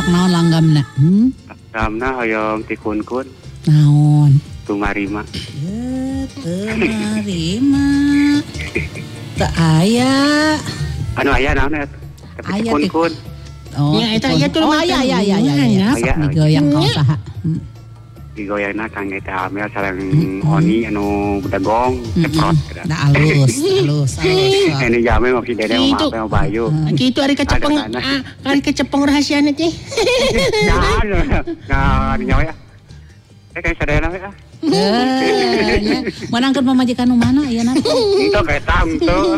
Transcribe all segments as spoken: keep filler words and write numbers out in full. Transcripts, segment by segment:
Matak naon langgamna? Hmm? Langgamna hoyong tikunkun. Naon? Tumarima. Ya, tumarima. Teu aya. Anu aya naon ya? Tapi tikunkun. Oh, ya eta aya tuh. Oh, aya aya aya aya. Sak digoyang ka usaha. Digoyangna kang eta amel sareng oni anu dagong ceprot. Da alus, alus, alus. Ini jame mau dede mau apa mau bayu. Kitu ari kecepeng, ari kecepeng rahasiana teh. Nah, nah nyawa ya. Eh kayak sadayana we ah. Eh, menangkeun pamajikan nu mana ieu na? Itu kayak tam tuh.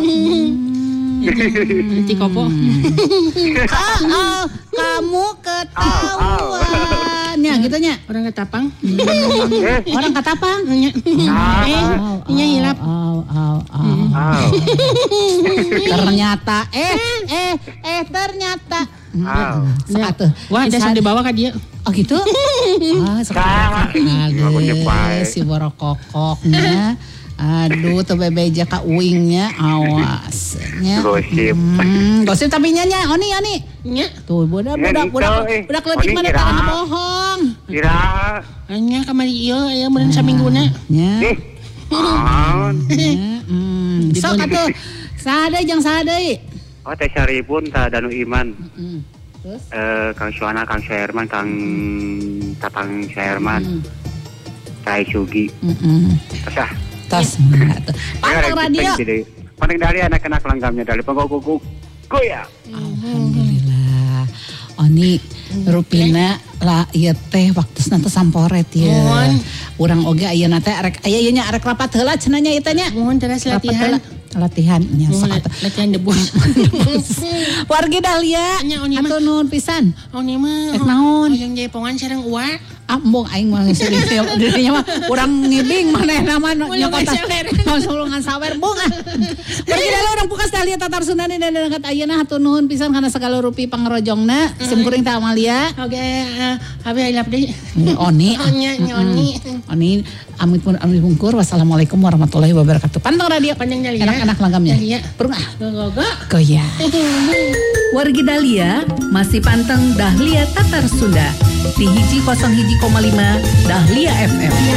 Ti kopo. Ah, oh, kamu ketahuan. Ya, gitu nya. Orang Ketapang. Orang Ketapang. Nya. Eh, nya hilap. Au, au, au. Ternyata eh eh eh ternyata. Satu. Wah, ada yang dibawa ka dia. Oh gitu? Ah, sekarang si borokokoknya. Aduh, tuh bebeja ka uingnya, awas. Gosip. Hmm, gosip tapi nyanya, oni, oni. Nya. Tuh, budak, budak, budak, budak letik mana tanah bohong. Kira. Nya kamari ieu aya meureun samingguna. Nya. Naon? Hmm, sok atuh. Saha jeung saha deui? Oh, teh Saripun ta Danu Iman. Heeh. Terus? Eh, Kang Suana, Kang Sherman, Kang Tatang Sherman. Kai Sugi. Heeh. Terus ah. Tas. Pantang radio. Paling dari anak-anak langgamnya dari penggogo ya. Alhamdulillah. Oni rupina lah ieu teh waktusna teh samporet ieu. Urang oge ayeuna teh arek aya ieu nya arek rapat heula cenah nya ieu teh nya. Mohon teras latihan. Latihan nya sok latihan debus. Wargi Dahlia. Atuh nuhun pisan. Oni mah. Naon? Hoyong jaipongan sareng uwa. Ambong aing mah geus dirinya mah urang ngibing manehna mah nyokota sulungan sawer bunga. Pergi dahlia urang pukas Dahlia Tatar Sunda dan dekat ayeuna hatur nuhun pisan kana segala rupi pangrojongna. Simkuring teh Amalia. Oke, abi hilap deui. Oni. Nya nyoni. Oni amit pun amit pungkur. Wassalamualaikum warahmatullahi wabarakatuh. Pantang radio. Panjang Dahlia. Anak-anak langgamnya. Dahlia. Purung ah. Gogo. Goya. Wargi Dahlia masih panteng Dahlia Tatar Sunda di hiji kosong hiji koma lima Dahlia F M.